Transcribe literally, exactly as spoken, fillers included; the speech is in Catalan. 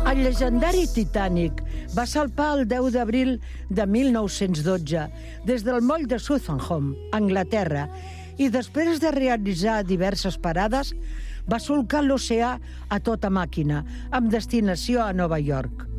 El llegendari Titanic va salpar el deu d'abril de mil nou-cents dotze des del moll de Southampton, Anglaterra, i després de realitzar diverses parades va solcar l'oceà a tota màquina, amb destinació a Nova York.